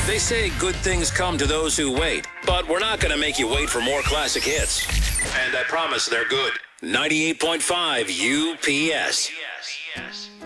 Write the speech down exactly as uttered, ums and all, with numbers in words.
They say good things come to those who wait, but we're not going to make you wait for more classic hits. And I promise they're good. ninety-eight point five U P S.